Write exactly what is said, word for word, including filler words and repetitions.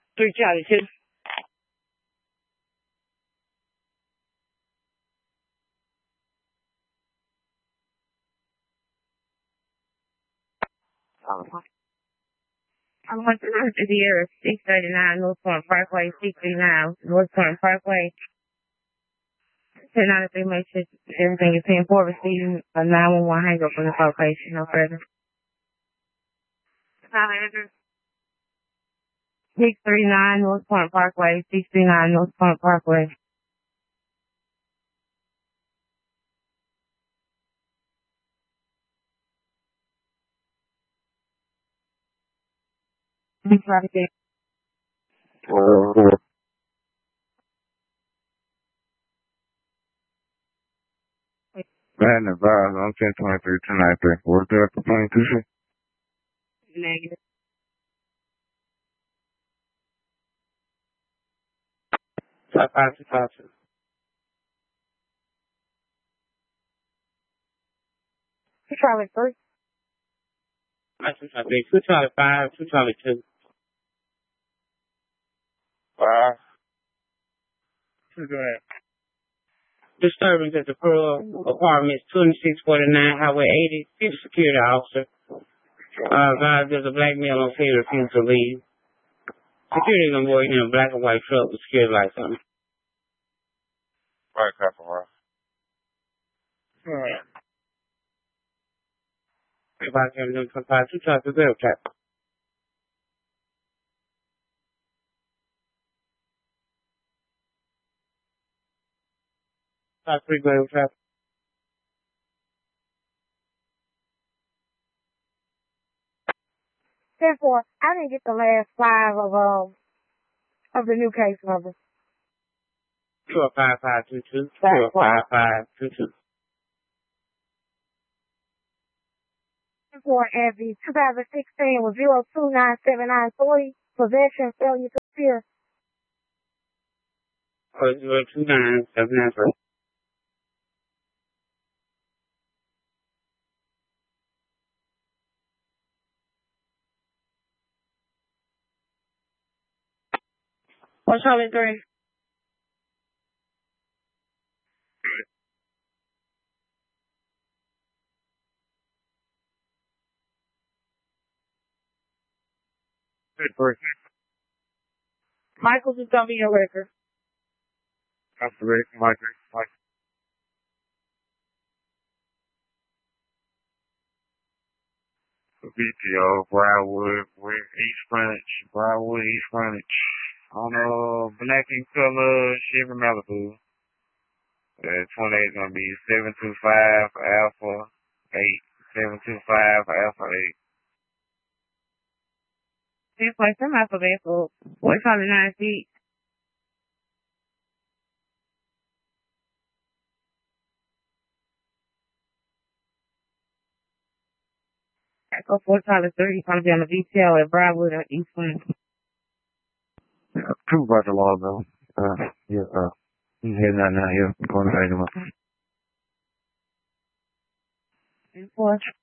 Three Charlie two. I want to run to the year six thirty-nine North Point Parkway, six thirty-nine North Point Parkway. ten ninety-three, make sure everything is ten four, receiving a nine one one hang up from this location. No further. six thirty-nine North Point Parkway, six thirty-nine North Point Parkway. Thanks for everything. Man, advised on ten twenty-three, ten ninety-three. What's that for twenty-two shit? Negative. Five five two five two. Two Charlie three. Two Charlie two Charlie five, two Charlie two. Five. Who's doing that? Disturbance at the Pearl Apartments, twenty-six forty-nine Highway eighty, fifth security officer. Uh, guys, there's a black male on scene refusing to leave. Security on board in a black and white truck with security lights on. Right, copy, bro. Alright. If I can do some five, two Charlie two zero trap. Five three zero trap. Therefore, I didn't get the last five of um of the new case number. Two five five two two. Two five five two two. Therefore, at the two thousand sixteen was zero two nine seven nine three, possession, failure to appear. Or zero two nine seven nine three. What's Charlie three? Good person. Michael's is gonna be your record. Observation, Mike, Mike. B T O, Briarwood, East Frontage, Briarwood, East Frontage. On uh, black and color Chevy Malibu. Uh, twenty-eight gonna be seven two five Alpha eight, seven two five Alpha eight. This place, I'm alphabet for what's on the nine feet. I go for Charlie three, probably be on the V T L at Briarwood or East Frontage. Yeah, two about the law though. Uh, yeah, uh, he's heading out now, yeah, going to take him up. And four.